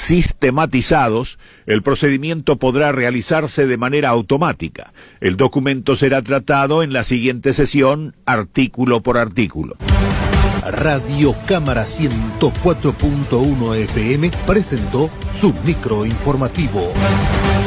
sistematizados, el procedimiento podrá realizarse de manera automática. El documento será tratado en la siguiente sesión, artículo por artículo. Radio Cámara 104.1 FM presentó su microinformativo.